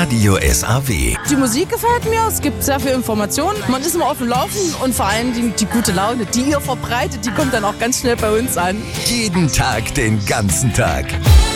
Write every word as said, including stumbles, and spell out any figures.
Radio S A W. Die Musik gefällt mir, es gibt sehr viel Informationen, man ist immer auf dem Laufen und vor allem die, die gute Laune, die ihr verbreitet, die kommt dann auch ganz schnell bei uns an. Jeden Tag, den ganzen Tag.